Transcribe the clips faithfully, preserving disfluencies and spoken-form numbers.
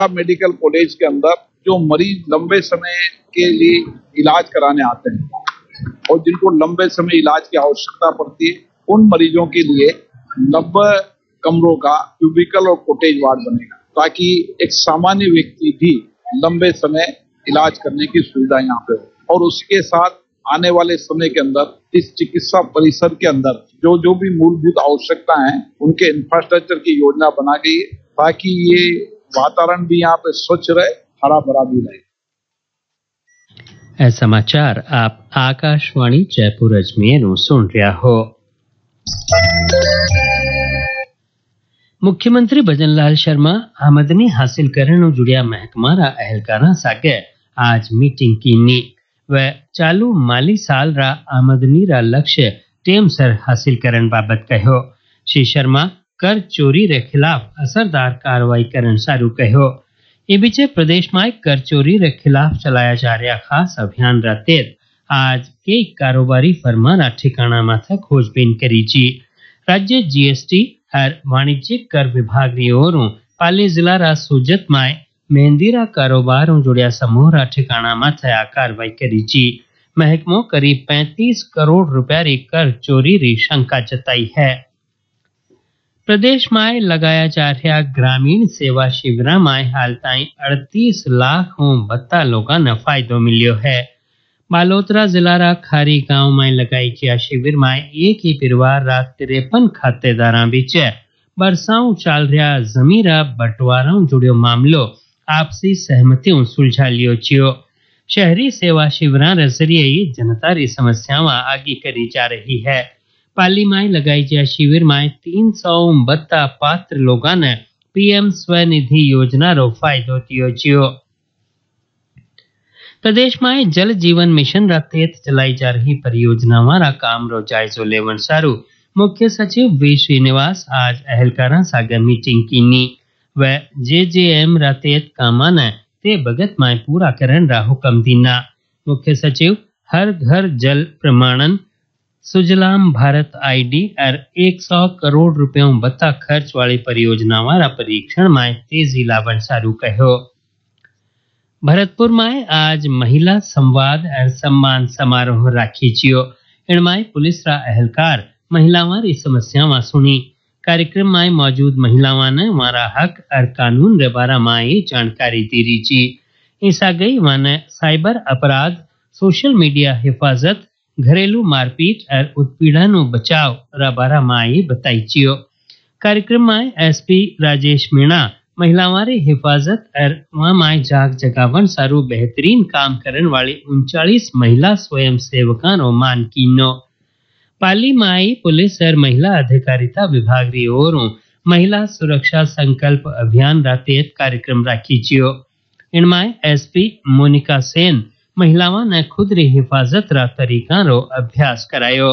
Medical college के अंदर जो मरीज लंबे समय के लिए इलाज कराने आते हैं और जिनको लंबे समय इलाज की आवश्यकता पड़ती है, उन मरीजों के लिए नब्बे कमरों का क्यूबिकल और कॉटेज वार्ड बनेगा, ताकि एक सामान्य व्यक्ति भी लंबे समय इलाज करने की सुविधा यहाँ पे हो। और उसके साथ आने वाले समय के अंदर इस चिकित्सा परिसर के अंदर जो जो भी मूलभूत आवश्यकता है, उनके इंफ्रास्ट्रक्चर की योजना बना गई है, ताकि ये वातावरण भी यहाँ पे स्वच्छ रहे, हरा भरा भी रहे। ए समाचार आप आकाशवाणी जयपुर अजमेर सुन रहा हो। मुख्यमंत्री भजन लाल शर्मा आमदनी हासिल करने जुड़िया महकमारा अहलकारा सागे आज मीटिंग कीनी व चालू माली साल रा आमदनी रा लक्ष्य टेम सर हासिल करन बाबत कहो। श्री शर्मा कर चोरी रे खिलाफ असरदार कार्रवाई करन सारू कहो। ए बीचे प्रदेश में कर चोरी रे खिलाफ चलाया जा रहा खास अभियान रा तेर आज कई कारोबारी फर्मा रा ठिकाना माथे खोजबीन करी जी। राज्य जीएसटी और वाणिज्यिक कर विभाग री ओरों पाली जिला रा सुजत में मेहंदी रा कारोबारों जुड़िया समूह रा ठिकाना माथे आ कार्रवाई करी जी। महकमो करीब पैंतीस करोड़ रुपया री कर चोरी री शंका जताई है। प्रदेश में लगाया जा रहा ग्रामीण सेवा शिविर में हाल ताई अड़तीस लाख बत्ता लोगों ने फायदो मिलियो है। बालोतरा जिला रा खारी गांव में लगाई गया शिविर में एक ही परिवार रा तिरपन खातेदार बीच बरसाऊ चाल रहा जमीरा बंटवारा जुड़ियो मामलो आपसी सहमति सुलझा लियो छियो। शहरी सेवा शिविर रे जरिए जनता री समस्याओं आगे करी जा रही है। पाली में लगाई गया शिविर में तीन सौ बत्ता पात्र लोगों ने पीएम स्वनिधि योजना रो फायदो दियो जियो। प्रदेश में जल जीवन मिशन रा तहत चलाई जा रही परियोजनाओं रा काम रो जायजो लेवन सारू मुख्य सचिव वी श्रीनिवास आज अहलकारा सागर मीटिंग कीनी व जेजेएम रा तहत कामा ने ते भगत में पूरा करन रा हुक्म दीना। मुख्य सचिव हर घर जल प्रमाणन सुजलाम भारत आईडी और सौ करोड़ रुपयों बत्ता खर्च वाली परियोजनाओं रा परीक्षण में तेजी लावन सारू कहो। भरतपुर में आज महिला संवाद और सम्मान समारोह राखी जियो। इनमें पुलिस रा अहलकार महिलाओं री समस्यावां सुनी। कार्यक्रम में मौजूद महिलाओं ने हमारा हक और कानून रे बारे में जानकारी दी रही जी। ऐसा गई माने साइबर अपराध, सोशल मीडिया हिफाजत, घरेलू मारपीट और उत्पीड़न बचाव रा बारे में बताई जियो। कार्यक्रम में एसपी राजेश मीणा महिलाओं री हिफाजत और वहाँ जाग जगावन सारू बेहतरीन काम करने वाली उनचालीस महिला स्वयं सेवकों रो मान कीनो। पाली माई पुलिस और महिला अधिकारिता विभाग री ओरों महिला सुरक्षा संकल्प अभियान रा तहत कार्यक्रम राखी जियो। इनमें एसपी मोनिका सेन महिलाओं ने खुद री हिफाजत रा तरीका रो अभ्यास करायो।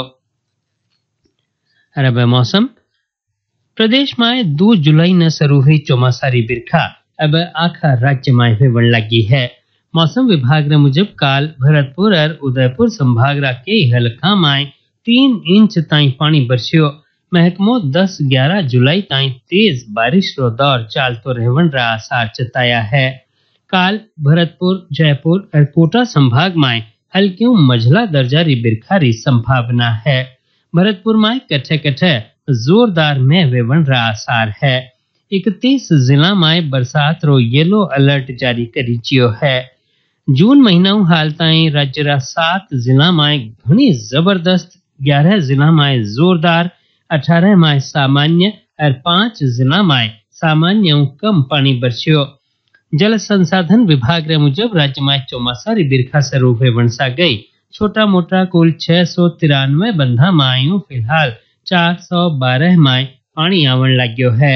अरब मौसम प्रदेश में दो जुलाई न शुरू हुई चौमासारी बिरखा अब आखा राज्य में होने लगी है। मौसम विभाग ने मुजब काल भरतपुर और उदयपुर संभाग रा कई हलका में तीन इंच ताई पानी बरसियो। महकमो दस ग्यारह जुलाई ताई तेज बारिश रो दौर चालतो रहवन रा आसार जताया है। काल भरतपुर, जयपुर और कोटा संभाग में हल्की मझला दर्जा री बिरखा री संभावना है। भरतपुर में कठे कठे जोरदार में वेवन रा आसार है। इकतीस जिला में बरसात रो येलो अलर्ट जारी करी जियो है। जून महीना हाल ताई राज्य रा सात जिला में घनी जबरदस्त, ग्यारह जिला में जोरदार, अठारह में सामान्य और पांच जिला में सामान्य कम पानी बरसियो। जल संसाधन विभाग रे मुजब राज्य में चौमासारी बिरखा शुरू होवन सा गई। छोटा मोटा कुल छह सौ तिरानवे बंधा मायू फिलहाल चार सौ बारह में पानी आवन लाग्यो है।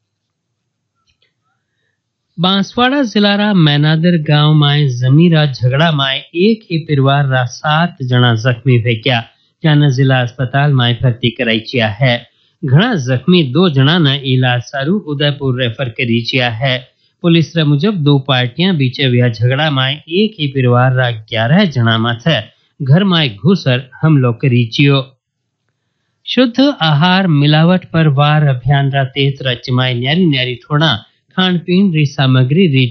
बांसवाड़ा जिला रा मैनादर गांव में जमीरा झगड़ा में एक ही परिवार रा सात जना जख्मी हो गया, जाना जिला अस्पताल में भर्ती कराई चिया है। घना जख्मी दो जना ने इलाज सारू उदयपुर रेफर करी चिया है। पुलिस रे मुजब दो पार्टियां बीचे हुआ झगड़ा में एक ही परिवार रा ग्यारह जना माथे घर में घुसर हमलो करी चियो। शुद्ध आहार मिलावट पर वार अभियान रा तहत राज्य में न्यारी न्यारी ठोड़ा खाण पीण री सामग्री री